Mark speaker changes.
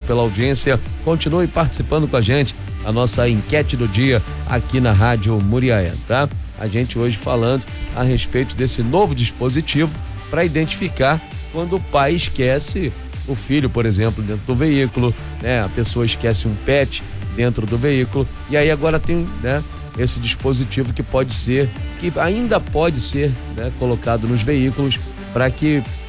Speaker 1: pela audiência. Continue participando com a gente, a nossa enquete do dia aqui na Rádio Muriaé, tá? A gente hoje falando a respeito desse novo dispositivo para identificar quando o pai esquece o filho, por exemplo, dentro do veículo, né? A pessoa esquece um pet dentro do veículo, e aí agora tem, né, esse dispositivo que ainda pode ser, né, colocado nos veículos para que